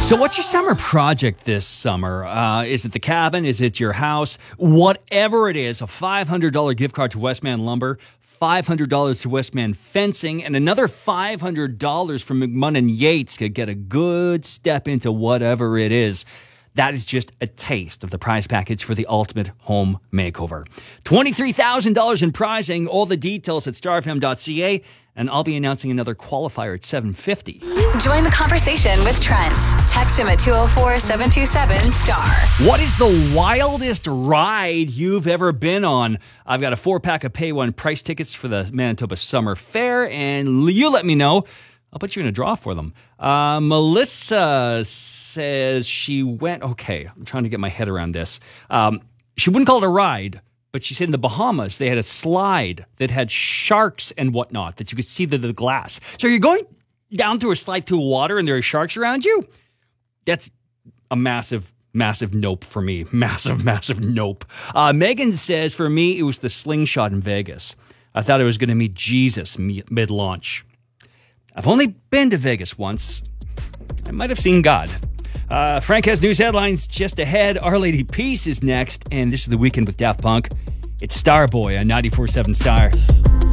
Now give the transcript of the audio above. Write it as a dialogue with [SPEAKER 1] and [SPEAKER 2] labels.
[SPEAKER 1] So what's your summer project this summer? Is it the cabin? Is it your house? Whatever it is, a $500 gift card to Westman Lumber, $500 to Westman Fencing, and another $500 from McMunn & Yates could get a good step into whatever it is. That is just a taste of the prize package for the ultimate home makeover. $23,000 in prizing. All the details at starfm.ca. And I'll be announcing another qualifier at 7:50.
[SPEAKER 2] Join the conversation with Trent. Text him at 204-727-STAR.
[SPEAKER 1] What is the wildest ride you've ever been on? I've got a 4-pack of Pay One price tickets for the Manitoba Summer Fair, and you let me know. I'll put you in a draw for them. Melissa says she went... Okay, I'm trying to get my head around this. She wouldn't call it a ride, but she said in the Bahamas, they had a slide that had sharks and whatnot that you could see the glass. So you're going down through a slide through water and there are sharks around you? That's a massive nope for me. Massive nope. Megan says, for me, it was the slingshot in Vegas. I thought I was going to meet Jesus mid-launch. I've only been to Vegas once. I might have seen God. Frank has news headlines just ahead. Our Lady Peace is next, and this is The Weekend with Daft Punk. It's Starboy on 94.7 Star.